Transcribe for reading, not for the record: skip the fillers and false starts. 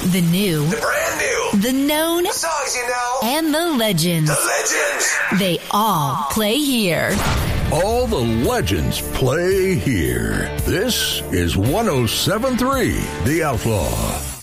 The new. The brand new. The known. The songs you know. And the legends. The legends. They all play here. All the legends play here. This is 107.3 The Outlaw.